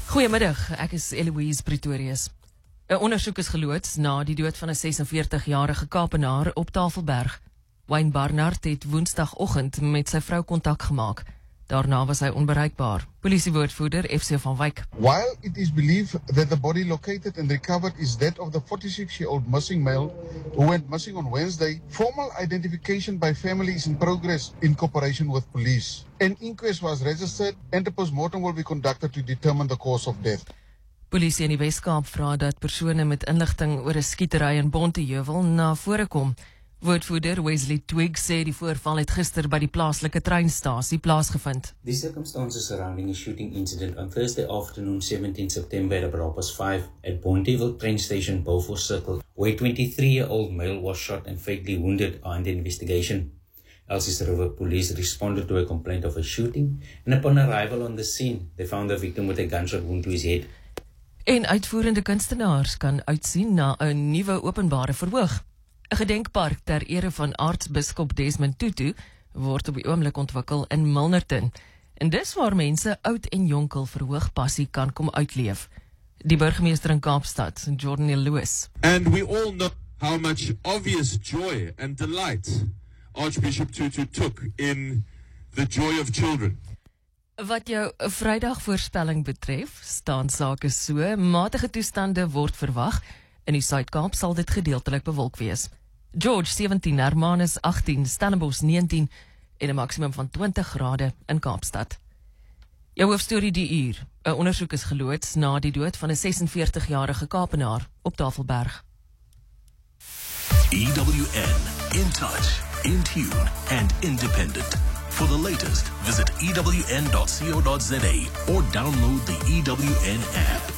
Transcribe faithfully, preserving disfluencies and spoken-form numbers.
Goeiemiddag, ek is Eloise Pretorius. 'n Ondersoek is geloods na die dood van 'n sesenveertig-jarige Kaapenaar op Tafelberg. Wayne Barnard het woensdagoggend met sy vrou kontak gemaak. Daarna was hy onbereikbaar. Polisiewoordvoerder F C van Wyk. While it is believed that the body located and recovered is that of the forty-six-year-old missing male who went missing on Wednesday, formal identification by family is in progress in cooperation with police. An inquest was registered and a postmortem will be conducted to determine the cause of death. Polisie in die Wes-Kaap vra dat persone met inligting oor 'n skietery in Bonteheuwel na vore kom. Woordvoerder Wesley Twiggs sê die voorval het gister by die plaaslike treinstasie plaasgevind. The circumstances surrounding a shooting incident on Thursday afternoon, seventeenth September at about past five at Bonteheuwel train station, Beaufort Circle, where a twenty-three-year-old male was shot and fatally wounded, are under investigation. Elsies River Police responded to a complaint of a shooting, and upon arrival on the scene, they found the victim with a gunshot wound to his head. En uitvoerende kunstenaars kan uitsien na 'n nuwe openbare verhoog. 'n Gedenkpark ter ere van aartsbiskop Desmond Tutu word op die oomblik ontwikkel in Milnerton. En dis waar mense oud en jonk hul verhoogpassie kan kom uitleef. Die burgemeester in Kaapstad, Jordan Lewis. And we all know how much obvious joy and delight Archbishop Tutu took in the joy of children. Wat jou Vrydag voorspelling betref, staan sake so, matige toestande word verwag. In die Suid-Kaap sal dit gedeeltelik bewolk wees. George sewentien, Hermanus agttien, Stellenbosch negentien en 'n maksimum van twintig grade in Kaapstad. Jou hoofstorie die uur. 'n Ondersoek is geloods na die dood van 'n sesenveertig-jarige Kaapenaar op Tafelberg. E W N, in touch, in tune and independent. For the latest, visit E W N dot co dot za or download the E W N app.